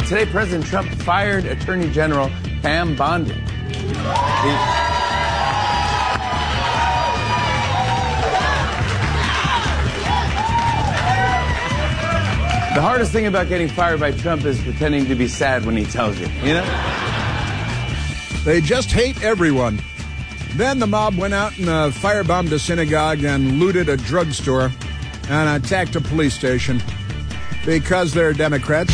Today, President Trump fired Attorney General Pam Bondi. The hardest thing about getting fired by Trump is pretending to be sad when he tells you, you know? They just hate everyone. Then the mob went out and firebombed a synagogue and looted a drugstore and attacked a police station because they're Democrats.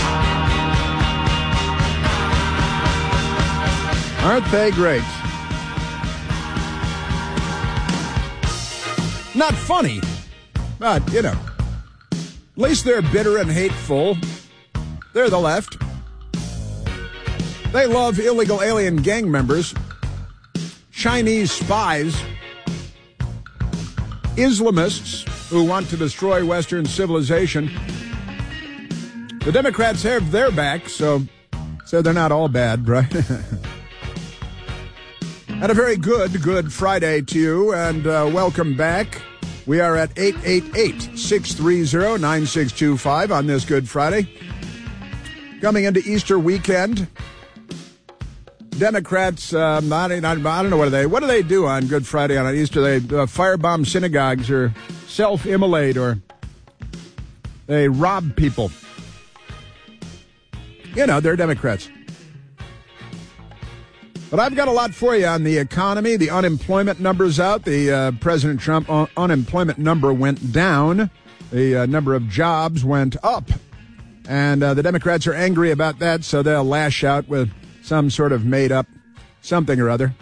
Aren't they great? Not funny, but, you know. At least they're bitter and hateful. They're the left. They love illegal alien gang members, Chinese spies, Islamists who want to destroy Western civilization. The Democrats have their back, so they're not all bad, right? And a very good Friday to you, and welcome back. We are at 888-630-9625 on this Good Friday. Coming into Easter weekend, Democrats, I don't know what do they do on Good Friday on Easter? They firebomb synagogues or self-immolate or they rob people. You know, they're Democrats. But I've got a lot for you on the economy. The unemployment number's out. The President Trump unemployment number went down. The number of jobs went up. And the Democrats are angry about that, so they'll lash out with some sort of made-up something or other.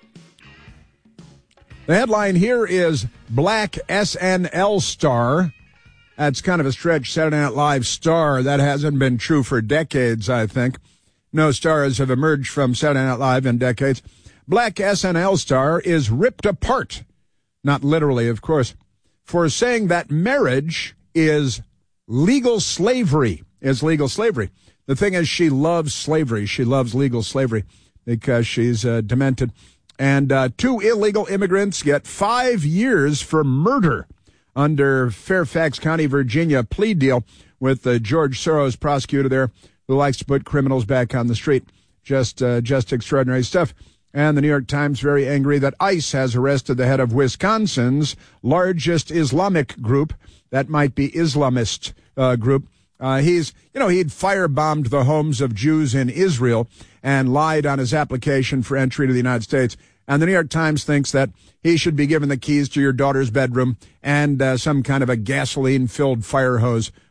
The headline here is Black SNL star. That's kind of a stretch, Saturday Night Live star. That hasn't been true for decades, I think. No stars have emerged from Saturday Night Live in decades. Black SNL star is ripped apart, not literally, of course, for saying that marriage is legal slavery. It's legal slavery. The thing is, she loves slavery. She loves legal slavery because she's demented. And 2 illegal immigrants get 5 years for murder under Fairfax County, Virginia plea deal with the George Soros prosecutor there, who likes to put criminals back on the street. Just extraordinary stuff. And the New York Times very angry that ICE has arrested the head of Wisconsin's largest Islamic group. That might be Islamist group. He'd firebombed the homes of Jews in Israel and lied on his application for entry to the United States. And the New York Times thinks that he should be given the keys to your daughter's bedroom and some kind of a gasoline-filled fire hose